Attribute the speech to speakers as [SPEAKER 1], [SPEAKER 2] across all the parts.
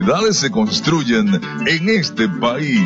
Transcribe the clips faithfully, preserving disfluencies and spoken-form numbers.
[SPEAKER 1] se construyen en este país.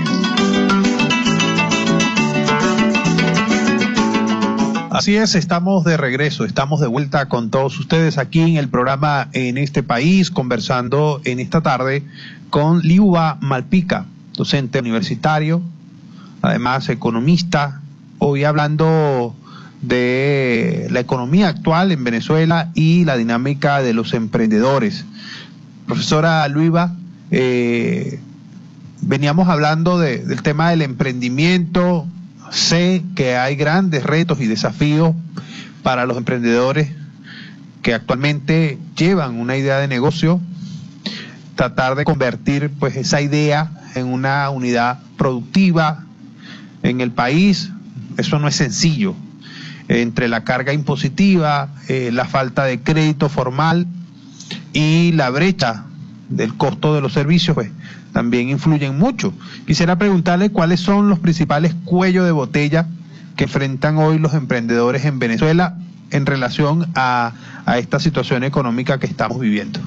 [SPEAKER 2] Así es, estamos de regreso, estamos de vuelta con todos ustedes aquí en el programa En este País, conversando en esta tarde con Liuba Malpica, docente universitario, además economista, hoy hablando de la economía actual en Venezuela y la dinámica de los emprendedores. Profesora Liuba, eh, veníamos hablando de, del tema del emprendimiento. Sé que hay grandes retos y desafíos para los emprendedores que actualmente llevan una idea de negocio, tratar de convertir pues esa idea en una unidad productiva en el país. Eso no es sencillo. Entre la carga impositiva, eh, la falta de crédito formal y la brecha del costo de los servicios, pues también influyen mucho. Quisiera preguntarle cuáles son los principales cuellos de botella que enfrentan hoy los emprendedores en Venezuela en relación a, a esta situación económica que estamos viviendo.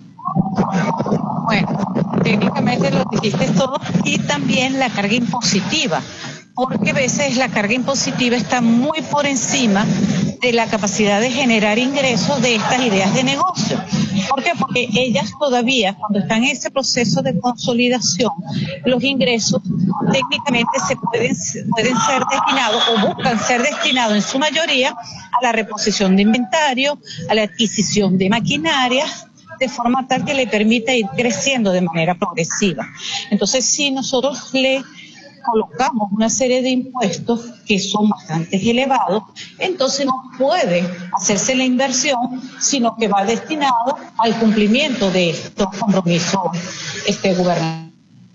[SPEAKER 3] Bueno, técnicamente lo dijiste todo, y también la carga impositiva, porque a veces la carga impositiva está muy por encima de la capacidad de generar ingresos de estas ideas de negocio. ¿Por qué? Porque ellas todavía, cuando están en ese proceso de consolidación, los ingresos técnicamente se pueden, pueden ser destinados o buscan ser destinados en su mayoría a la reposición de inventario, a la adquisición de maquinaria, de forma tal que le permita ir creciendo de manera progresiva. Entonces, si nosotros le colocamos una serie de impuestos que son bastante elevados, entonces no puede hacerse la inversión, sino que va destinado al cumplimiento de estos compromisos este, gubernamentales.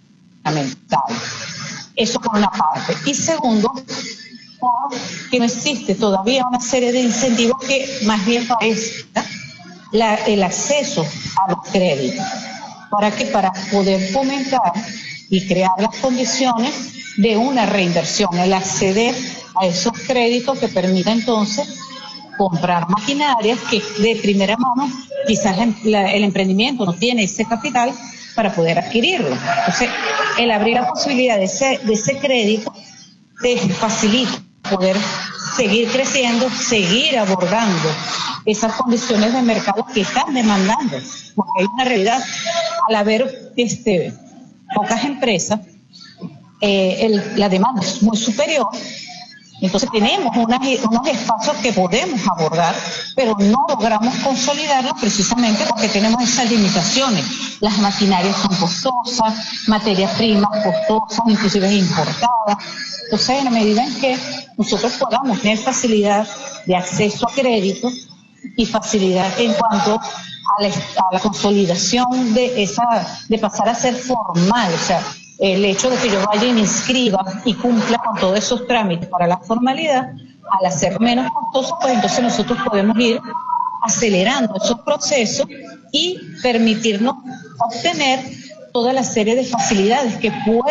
[SPEAKER 3] Eso por una parte. Y segundo, que no existe todavía una serie de incentivos que más bien favorezcan la, el acceso a los créditos. ¿Para qué? Para poder fomentar y crear las condiciones de una reinversión, el acceder a esos créditos que permita entonces comprar maquinarias que de primera mano quizás la, el emprendimiento no tiene ese capital para poder adquirirlo. Entonces, el abrir la posibilidad de ese, de ese crédito te facilita poder seguir creciendo, seguir abordando esas condiciones de mercado que están demandando, porque hay una realidad, al haber este, pocas empresas, Eh, el, la demanda es muy superior, entonces tenemos unas, unos espacios que podemos abordar, pero no logramos consolidarlos precisamente porque tenemos esas limitaciones. Las maquinarias son costosas, materias primas costosas, inclusive importadas. Entonces, en la medida en que nosotros podamos tener facilidad de acceso a crédito y facilidad en cuanto a la, a la consolidación de esa, de pasar a ser formal, o sea, el hecho de que yo vaya y me inscriba y cumpla con todos esos trámites para la formalidad, al hacer menos costoso, pues entonces nosotros podemos ir acelerando esos procesos y permitirnos obtener toda la serie de facilidades que pueden